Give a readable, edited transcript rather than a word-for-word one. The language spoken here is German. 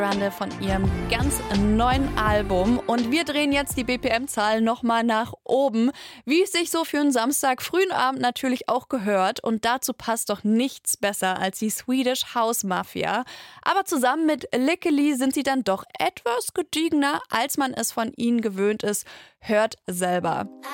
Grande von ihrem ganz neuen Album. Und wir drehen jetzt die BPM-Zahl nochmal nach oben, wie es sich so für einen Samstag frühen Abend natürlich auch gehört. Und dazu passt doch nichts besser als die Swedish House Mafia. Aber zusammen mit Lickely sind sie dann doch etwas gediegener, als man es von ihnen gewöhnt ist. Hört selber.